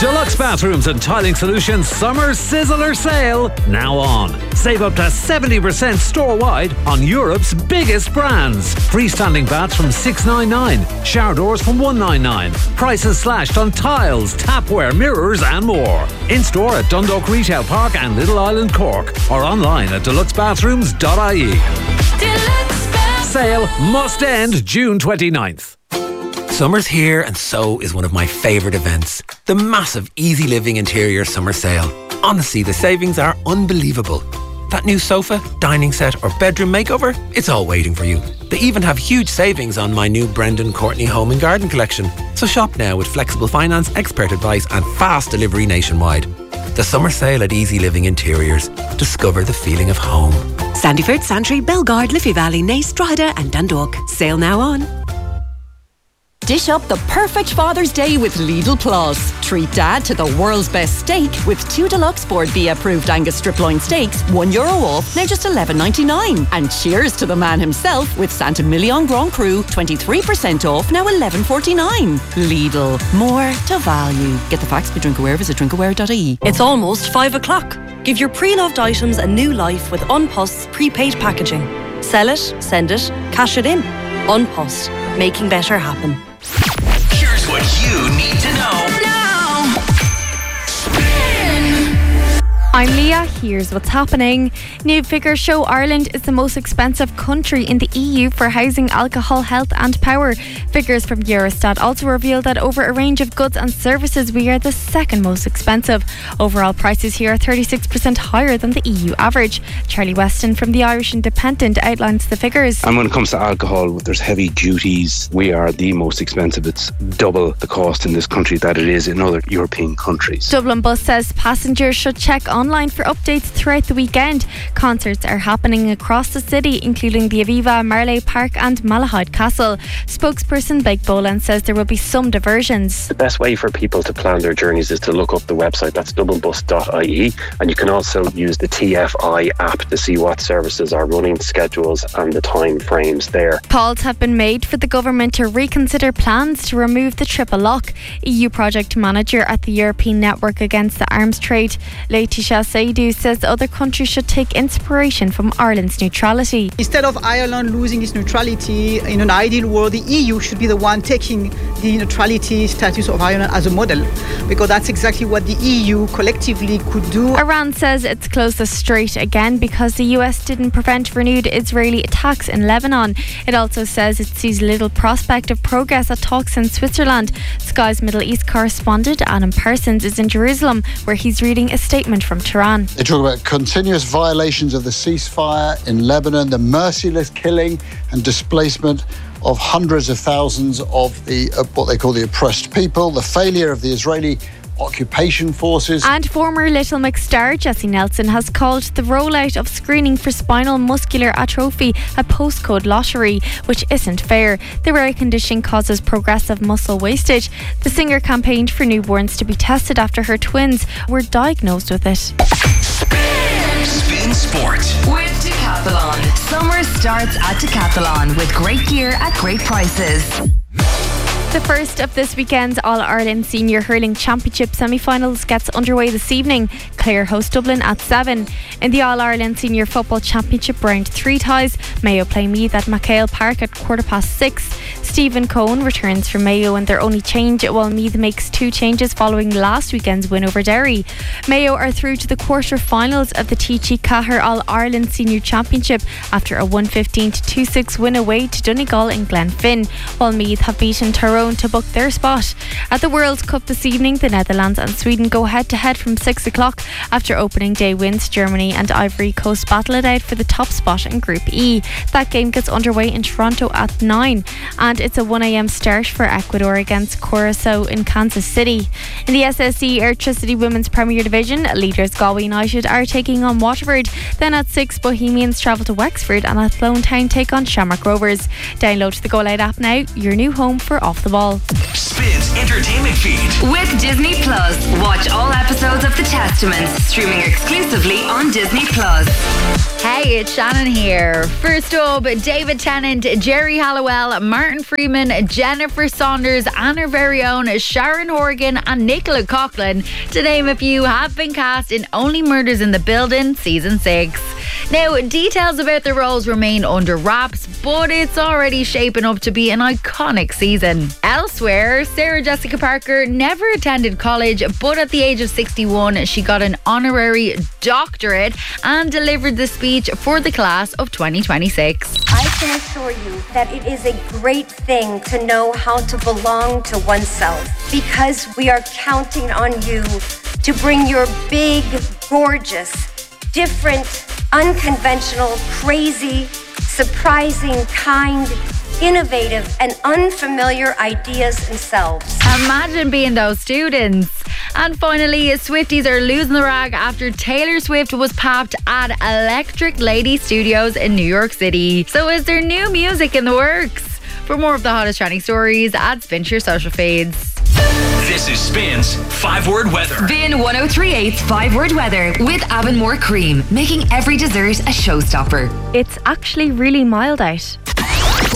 Deluxe Bathrooms and Tiling Solutions Summer Sizzler Sale now on. Save up to 70% store-wide on Europe's biggest brands. Freestanding baths from $699, shower doors from $199. Prices slashed on tiles, tapware, mirrors and more. In-store at Dundalk Retail Park and Little Island Cork or online at deluxebathrooms.ie. Sale must end June 29th. Summer's here and so is one of my favourite events. The massive Easy Living Interior Summer Sale. Honestly, the savings are unbelievable. That new sofa, dining set or bedroom makeover, it's all waiting for you. They even have huge savings on my new Brendan Courtney Home and Garden collection. So shop now with flexible finance, expert advice and fast delivery nationwide. The summer sale at Easy Living Interiors. Discover the feeling of home. Sandyford, Santry, Belgard, Liffey Valley, Naas, Drogheda and Dundalk. Sale now on. Dish up the perfect Father's Day with Lidl Plus. Treat Dad to the world's best steak with 2 deluxe Board B approved Angus strip loin steaks, €1 off, now just $11.99. And cheers to the man himself with Santa Million Grand Cru, 23% off, now $11.49. Lidl, more to value. Get the facts by Drinkaware, visit drinkaware.ie. It's almost 5 o'clock. Give your pre-loved items a new life with Unpost's prepaid packaging. Sell it, send it, cash it in. Unpost, making better happen. Here's what you need to know now. I'm Leah, here's what's happening. New figures show Ireland is the most expensive country in the EU for housing, alcohol, health and power. Figures from Eurostat also reveal that over a range of goods and services we are the second most expensive. Overall prices here are 36% higher than the EU average. Charlie Weston from the Irish Independent outlines the figures. And when it comes to alcohol, there's heavy duties. We are the most expensive. It's double the cost in this country that it is in other European countries. Dublin Bus says passengers should check online for updates throughout the weekend. Concerts are happening across the city, including the Aviva, Marlay Park and Malahide Castle. Spokesperson Blake Boland says there will be some diversions. The best way for people to plan their journeys is to look up the website. That's dublinbus.ie, and you can also use the TFI app to see what services are running, schedules and the time frames there. Calls have been made for the government to reconsider plans to remove the triple lock. EU project manager at the European Network Against the Arms Trade, Letitia Seydoux, says other countries should take inspiration from Ireland's neutrality. Instead of Ireland losing its neutrality, in an ideal world, the EU should be the one taking the neutrality status of Ireland as a model, because that's exactly what the EU collectively could do. Iran says it's closed the strait again because the US didn't prevent renewed Israeli attacks in Lebanon. It also says it sees little prospect of progress at talks in Switzerland. Sky's Middle East correspondent Adam Parsons is in Jerusalem, where he's reading a statement from Tehran. They talk about continuous violations of the ceasefire in Lebanon, the merciless killing and displacement of hundreds of thousands of the what they call the oppressed people, the failure of the Israeli occupation forces. And former Little Mix star Jessie Nelson has called the rollout of screening for spinal muscular atrophy a postcode lottery, which isn't fair. The rare condition causes progressive muscle wastage. The singer campaigned for newborns to be tested after her twins were diagnosed with it. Spin Sport with Decathlon. Summer starts at Decathlon with great gear at great prices. The first of this weekend's All-Ireland Senior Hurling Championship semi-finals gets underway this evening. Clare host Dublin at 7. In the All-Ireland Senior Football Championship round 3 ties, Mayo play Meath at McHale Park at 6:15. Stephen Cohen returns for Mayo in their only change, while Meath makes 2 changes following last weekend's win over Derry. Mayo are through to the quarter-finals of the T.G. Cahir All-Ireland Senior Championship after a 115-26 win away to Donegal in Glenfin, while Meath have beaten Tyrone to book their spot. At the World Cup this evening, the Netherlands and Sweden go head-to-head from 6 o'clock after opening day wins. Germany and Ivory Coast battle it out for the top spot in Group E. That game gets underway in Toronto at 9, and it's a 1 a.m. start for Ecuador against Curacao in Kansas City. In the SSE Airtricity Women's Premier Division, leaders Galway United are taking on Waterford. Then at 6, Bohemians travel to Wexford and Athlone Town take on Shamrock Rovers. Download the Go Loud app now, your new home for off the of all. Spins Entertainment Feed. With Disney Plus, watch all episodes of The Testament, streaming exclusively on Disney Plus. Hey, it's Shannon here. First up, David Tennant, Jerry Halliwell, Martin Freeman, Jennifer Saunders, and our very own Sharon Horgan and Nicola Coughlan, to name a few, have been cast in Only Murders in the Building Season 6. Now, details about the roles remain under wraps, but it's already shaping up to be an iconic season. Elsewhere, Sarah Jessica Parker never attended college, but at the age of 61, she got an honorary doctorate and delivered the speech for the class of 2026. I can assure you that it is a great thing to know how to belong to oneself, because we are counting on you to bring your big, gorgeous, different, unconventional, crazy, surprising, kind, innovative, and unfamiliar ideas and selves. Imagine being those students. And finally, Swifties are losing the rag after Taylor Swift was popped at Electric Lady Studios in New York City. So is there new music in the works? For more of the hottest trending stories, add Spin to your social feeds. This is Spin's 5-word weather. Spin 103.8's 5-word weather with Avonmore Cream, making every dessert a showstopper. It's actually really mild out.